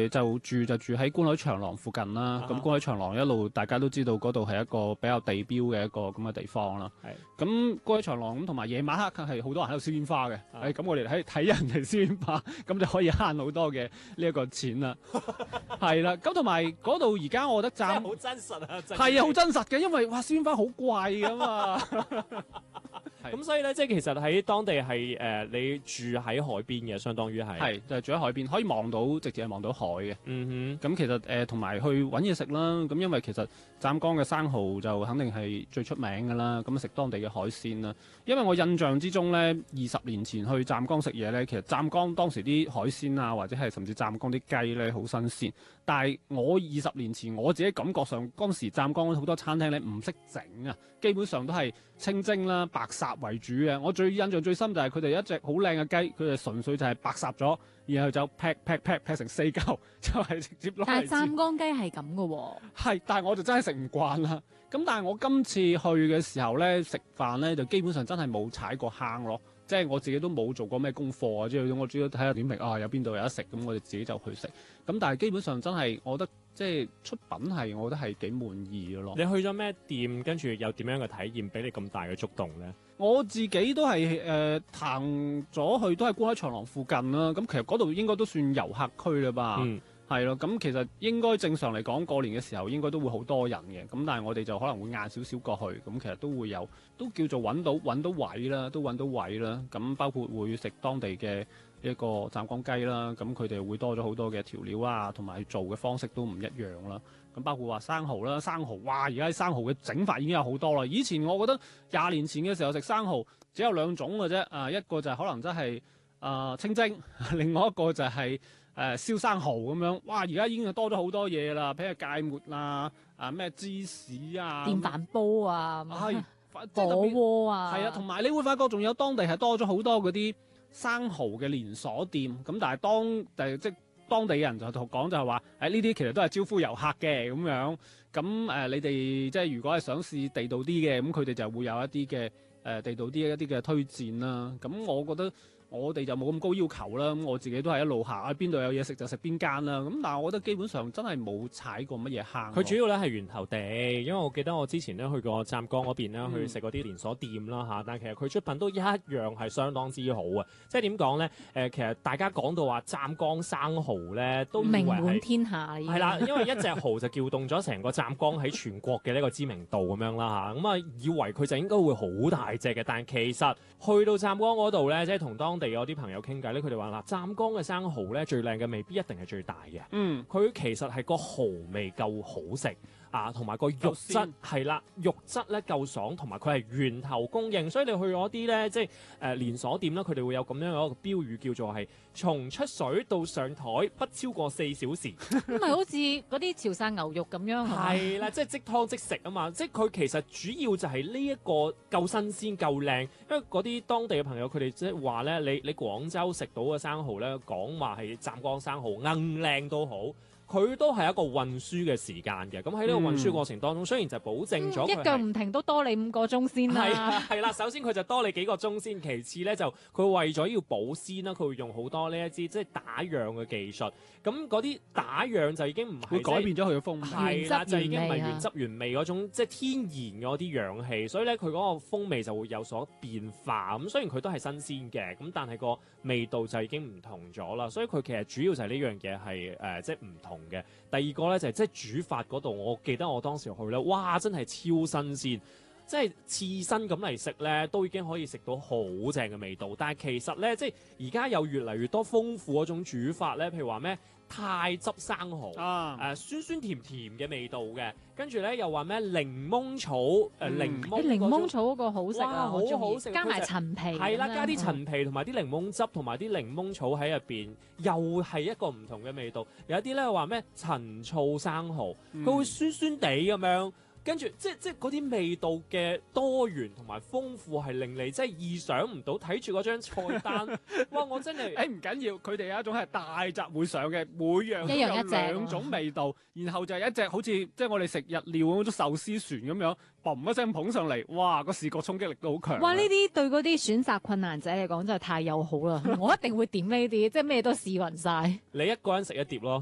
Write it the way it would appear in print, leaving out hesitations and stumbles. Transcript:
哋就住喺觀海長廊附近啦。咁觀海長廊一路大家都知道嗰度係一個比較地標嘅一個咁嘅地方啦。咁觀海長廊咁同埋夜晚黑係好多人喺度燒煙花嘅。咁我哋睇人哋燒煙花，咁就可以慳好多嘅呢一個錢啦。係啦，咁同埋嗰度而家我覺得真係好真實啊！ 係啊，好真實嘅，因為哇燒煙花好貴噶嘛。 咁所以咧，即係其實喺當地係你住喺海邊嘅，相當於係就係住喺海邊，可以望到直接係望到海嘅。咁其實同埋去揾嘢食啦。咁因為其實湛江嘅生蠔就肯定係最出名㗎啦。咁食當地嘅海鮮啦。因為我印象之中咧，20年前去湛江食嘢咧，其實湛江當時啲海鮮啊，或者係甚至湛江啲雞咧好新鮮。但係我20年前我自己感覺上，當時湛江好多餐廳咧唔識整啊，基本上都係清蒸啦、白烚為主嘅。我印象最深就係佢哋一隻好靚嘅雞，佢哋純粹就係白烚咗，然後就劈成4嚿，就係直接攞嚟。 但係湛江雞係咁嘅喎。 係，但係我就真係食唔慣啦。咁但係我今次去嘅時候咧，食飯咧就基本上真係冇踩過坑咯。即係我自己都冇做過咩功課啊，即係我主要睇下點評啊，有邊度有得食，咁我哋自己就去食。咁但係基本上真係，我覺得即係出品係，我覺得係幾滿意嘅咯。 你去咗咩店，跟住有點樣嘅體驗俾你咁大嘅觸動咧？ 我自己都係行咗去，都係觀海長廊附近啦。咁其實嗰度應該都算遊客區啦吧。係咯，咁其實應該正常嚟講，過年嘅時候應該都會好多人嘅。咁但係我哋就可能會晏少少過去，咁其實都會有，都叫做揾到位啦，都揾到位啦。咁包括會食當地嘅一個湛江雞啦，咁佢哋會多咗好多嘅調料啊，同埋做嘅方式都唔一樣啦。咁包括話生蠔啦，生蠔哇，而家啲生蠔嘅整法已經有好多啦。以前我覺得20年前嘅時候食生蠔只有2種嘅啫，一個就係可能真係清蒸，另外一個就係燒生蠔咁樣。哇！而家已經多咗好多嘢啦，譬如芥末啦，咩芝士啊， 電飯煲啊， 係火鍋啊， 係啊，同埋你會發覺仲有當地係多咗好多嗰啲生蠔嘅連鎖店。咁但係即係當地人就講就係話，呢啲其實都係招呼遊客嘅咁樣。咁你哋即係如果係想試地道啲嘅，咁佢哋就會有一啲嘅地道啲一啲嘅推薦啦。咁我覺得我哋就冇咁高要求啦。咁我自己都係一路行，邊度有嘢食就食邊間啦。咁但係我覺得基本上真係冇踩過乜嘢坑。 佢主要咧係源頭地，因為我記得我之前咧去過湛江嗰邊咧，去食嗰啲連鎖店啦嚇。但係其實佢出品都一樣係相當之好啊！即係點講咧？其實大家講到話湛江生蠔咧，都以為名滿天下係啦，因為一隻蠔就撬動咗成個湛江喺全國嘅呢個知名度咁樣啦嚇。咁啊，以為佢就應該會好大隻嘅，但係其實去到湛江嗰度咧，即係同當地有啲朋友傾偈咧，佢哋話啦，湛江嘅生蠔咧最靚嘅未必一定係最大嘅，佢其實係個蠔味夠好食啊，同埋個肉質係啦，肉質咧夠爽，同埋佢係源頭供應，所以你去嗰啲咧即係連鎖店啦，佢哋會有咁樣一個標語叫做係從出水到上台不超過4小時， 咁咪好似嗰啲潮汕牛肉咁樣係啦，即係即湯即食啊嘛，即係佢其實主要就係呢一個夠新鮮夠靚，因為嗰啲當地嘅朋友佢哋即係話咧，你廣州食到嘅生蠔咧，講話係湛江生蠔硬靚都好。佢都係一個運輸嘅時間嘅，咁喺呢個運輸過程當中，雖然就保證咗一腳唔停都多你5個鐘先啦。 係啦，首先佢就多你幾個鐘先，其次咧就佢為咗要保鮮啦，佢會用好多呢一支即係打樣嘅技術。咁嗰啲打樣就已經唔係會改變咗佢嘅風味，係啦，就已經唔係原汁原味嗰種即係天然嗰啲氧氣，所以咧佢嗰個風味就會有所變化。咁雖然佢都係新鮮嘅，咁但係個味道就已經唔同咗啦。所以佢其實主要就係呢樣嘢係即係唔同嘅。第二個咧就係即係煮法嗰度，我記得我當時去咧，哇，真係超新鮮，即係刺身咁嚟食咧，都已經可以食到好正嘅味道。但係其實咧，即係而家有越嚟越多豐富嗰種煮法咧，譬如話咩太汁生蠔，酸酸甜甜嘅味道嘅，跟住咧又話咩檸檬草，檸檬草嗰個好食啊， 好好食， 加埋陳皮， 係啦，加啲陳皮同埋啲檸檬汁同埋啲檸檬草喺入邊，又係一個唔同嘅味道。有一啲咧話咩陳醋生蠔，佢會酸酸地咁樣。跟住即係嗰啲味道嘅多元同埋豐富係令你真係意想唔到，睇住嗰張菜單，哇！我真係唔緊要，佢哋有一種係大集會上嘅，每樣都有2種味道，然後就係一隻好似即係我哋食日料嗰種壽司船咁樣，嘣一聲捧上嚟，哇！個視覺衝擊力都好強。 哇！呢啲對嗰啲選擇困難者嚟講真係太友好啦，我一定會點呢啲，即係咩都試勻晒。 你一個人食一碟咯。